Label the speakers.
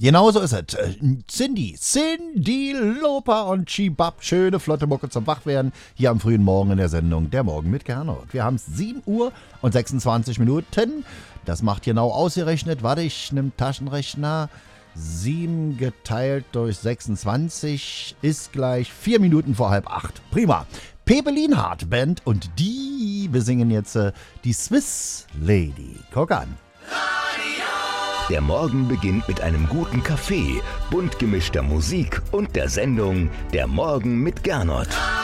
Speaker 1: Genau so ist es. Cindy Lauper und Chibab. Schöne, flotte Mucke zum Wachwerden. Hier am frühen Morgen in der Sendung Der Morgen mit Gernot. Wir haben es 7 Uhr und 26 Minuten. Das macht genau ausgerechnet. Warte, ich nehme Taschenrechner. 7 geteilt durch 26 ist gleich 4 Minuten vor 7:30. Prima. Pepe Lienhardt Band und die besingen jetzt die Swiss Lady. Guck an.
Speaker 2: Der Morgen beginnt mit einem guten Kaffee, bunt gemischter Musik und der Sendung Der Morgen mit Gernot.